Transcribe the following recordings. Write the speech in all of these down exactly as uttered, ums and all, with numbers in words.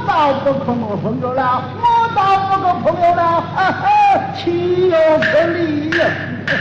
倒不可我朋友了，我倒不可朋友了，哈哈，岂有此理呀！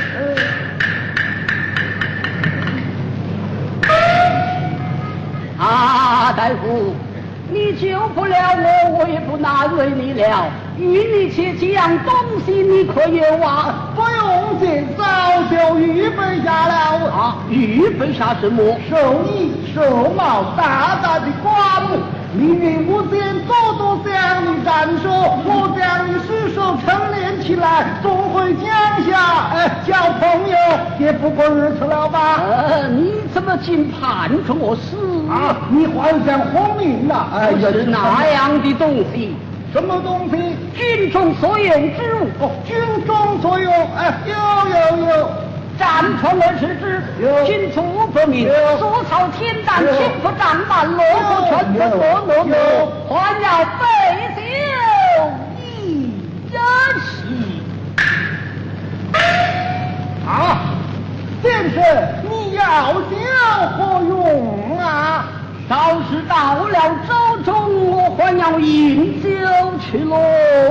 啊，大夫，你救不了我，我也不难为你了。与你且几样东西，你可有啊？ 不用紧，早就预备下了。 啊，预备下什么？ 寿衣、寿帽、大大的棺木。命运无间，多多向你展示，我将你失手陈列起来，总会降下。哎，交朋友也不过如此了吧？ 呃，你怎么竟盼着我死啊？你幻想昏迷了？ 哎，是那样的东西。 什么东西？ 军中所用之物。 哦，军中所用。哎，有有有。 战传而视之，军出不明，所操天胆，天不战满，落不全不落落落，还要背袖一人兮。 啊，先生，你要想何用啊？ 倒是到了州中，我还要饮酒去喽。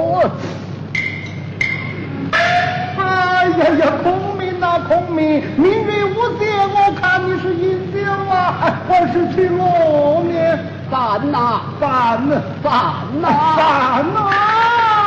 哎呀呀，孔明啊孔明，命运无间，我看你是饮酒啊，还是去罗呢？ 饭呐饭呐饭呐饭呐！